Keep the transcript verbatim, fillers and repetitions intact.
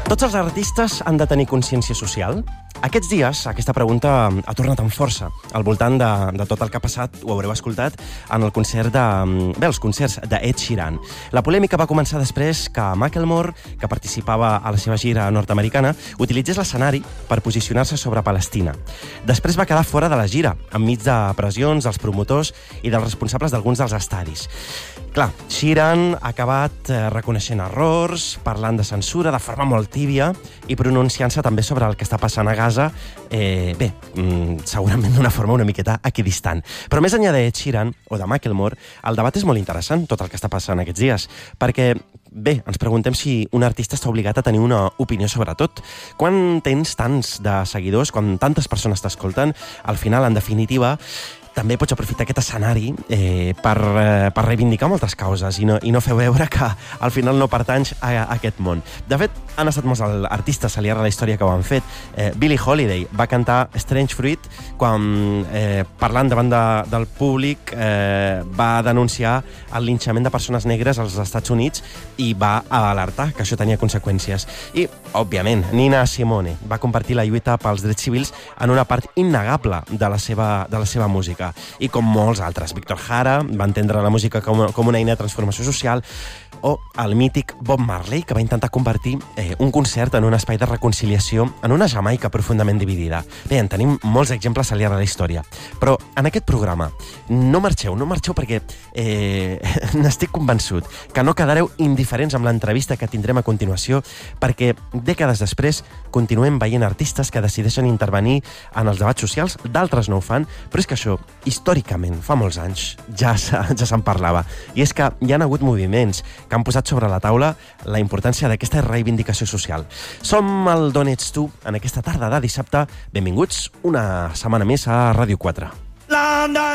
Tots els artistes han de tenir consciència social? Aquests dies, aquesta pregunta ha tornat amb força al voltant de, de tot el que ha passat, ho haureu escoltat, en el concert de... Bé, els concerts d'Ed Sheeran. La polèmica va començar després que Macklemore, que participava a la seva gira nord-americana, utilitzés l'escenari per posicionar-se sobre Palestina. Després va quedar fora de la gira, enmig de pressions dels promotors i dels responsables d'alguns dels estadis. Clar, Sheeran ha acabat eh, reconeixent errors, parlant de censura de forma molt tíbia i pronunciant-se també sobre el que està passant a Gaza, eh, bé, mm, segurament d'una forma una miqueta equidistant. Però més enllà de Ed Sheeran o de Macklemore, el debat és molt interessant, tot el que està passant aquests dies, perquè, bé, ens preguntem si un artista està obligat a tenir una opinió sobre tot. Quan tens tants de seguidors, quan tantes persones t'escolten, al final, en definitiva, també pots aprofitar aquest escenari eh, per, eh, per reivindicar moltes causes i no, i no fer veure que al final no pertanys a, a aquest món. De fet, han estat molts artistes al llarg de la història que ho han fet. Eh, Billie Holiday va cantar Strange Fruit quan, eh, parlant davant de, del públic, eh, va denunciar el linxament de persones negres als Estats Units i va alertar que això tenia conseqüències. I, òbviament, Nina Simone va compartir la lluita pels drets civils en una part innegable de la seva, de la seva música. I com molts altres, Víctor Jara va entendre la música com, com una eina de transformació social, o el mític Bob Marley, que va intentar convertir eh, un concert en un espai de reconciliació en una Jamaica profundament dividida. Bé, en tenim molts exemples al llarg de la història. Però en aquest programa no marxeu, no marxeu perquè eh, n'estic convençut que no quedareu indiferents amb l'entrevista que tindrem a continuació, perquè dècades després continuem veient artistes que decideixen intervenir en els debats socials, d'altres no ho fan, però és que això, històricament, fa molts anys, ja, ja se'n parlava. I és que hi ha hagut moviments que han posat sobre la taula la importància d'aquesta reivindicació social. Som el D'on ets tu en aquesta tarda de dissabte. Benvinguts una setmana més a Ràdio quatre.